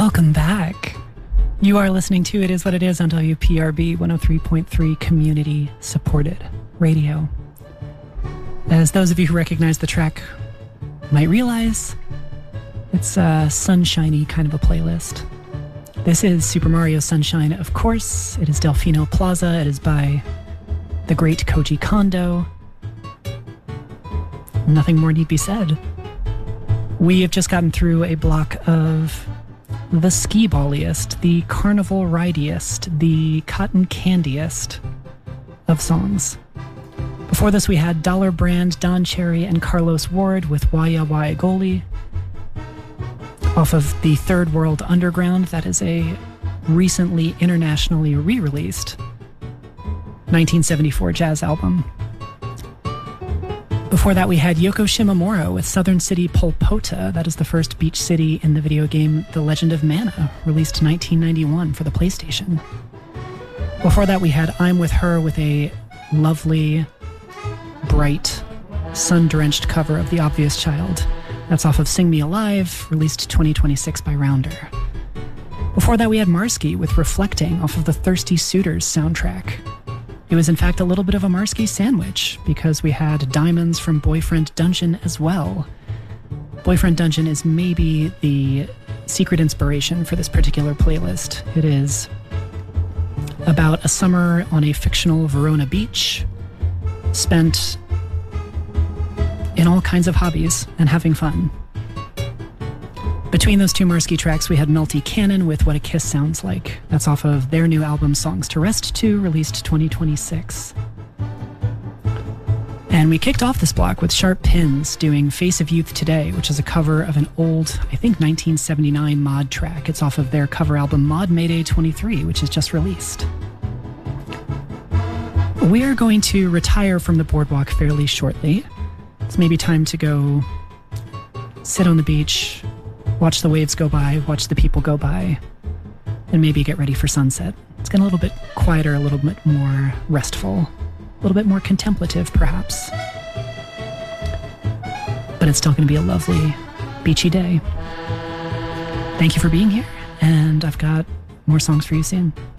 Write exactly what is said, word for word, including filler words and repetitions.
Welcome back. You are listening to It Is What It Is on W P R B one oh three point three Community Supported Radio. As those of you who recognize the track might realize, it's a sunshiny kind of a playlist. This is Super Mario Sunshine, of course. It is Delfino Plaza. It is by the great Koji Kondo. Nothing more need be said. We have just gotten through a block of the ski-balliest, the carnival ridiest, the cotton candiest of songs. Before this, we had Dollar Brand, Don Cherry, and Carlos Ward with Waya Waya Goli off of the Third World Underground. That is a recently internationally re-released nineteen seventy-four jazz album. Before that, we had Yoko Shimomura with Southern City Polpota. That is the first beach city in the video game The Legend of Mana, released in nineteen ninety-one for the PlayStation. Before that, we had I'm With Her with a lovely, bright, sun-drenched cover of The Obvious Child. That's off of Sing Me Alive, released twenty twenty-six by Rounder. Before that, we had Marsky with Reflecting off of the Thirsty Suitors soundtrack. It was in fact a little bit of a Marsky sandwich because we had Diamonds from Boyfriend Dungeon as well. Boyfriend Dungeon is maybe the secret inspiration for this particular playlist. It is about a summer on a fictional Verona beach, spent in all kinds of hobbies and having fun. Between those two Marsky tracks, we had Melty Cannon with What a Kiss Sounds Like. That's off of their new album Songs to Rest two, released twenty twenty-six. And we kicked off this block with Sharp Pins doing Face of Youth Today, which is a cover of an old, I think, nineteen seventy-nine mod track. It's off of their cover album Mod Mayday twenty-three, which is just released. We are going to retire from the boardwalk fairly shortly. It's maybe time to go sit on the beach, watch the waves go by, watch the people go by, and maybe get ready for sunset. It's getting a little bit quieter, a little bit more restful, a little bit more contemplative, perhaps. But it's still going to be a lovely, beachy day. Thank you for being here, and I've got more songs for you soon.